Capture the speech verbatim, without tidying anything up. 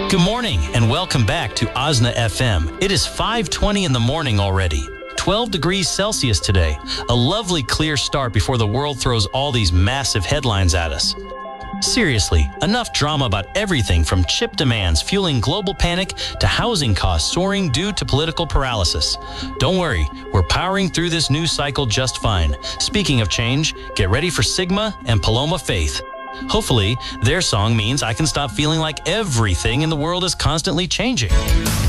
Good morning and welcome back to Osna F M. It is five twenty in the morning already. twelve degrees Celsius today. A lovely clear start before the world throws all these massive headlines at us. Seriously, enough drama about everything from chip demands fueling global panic to housing costs soaring due to political paralysis. Don't worry, we're powering through this news cycle just fine. Speaking of change, get ready for Sigma and Paloma Faith. Hopefully, their song means I can stop feeling like everything in the world is constantly changing.